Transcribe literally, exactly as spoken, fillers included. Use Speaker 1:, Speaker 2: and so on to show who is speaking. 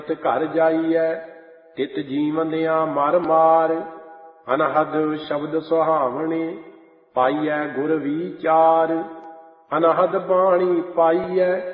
Speaker 1: ਘਰ ਜਾਈਐ ਤਿਤ ਜੀਵਨਿਆ ਮਰ ਮਾਰ। ਅਨਹਦ ਸ਼ਬਦ ਸੁਹਾਵਣੇ ਪਾਈਐ ਗੁਰ ਵੀਚਾਰ। ਅਨਹਦ ਬਾਣੀ ਪਾਈਐ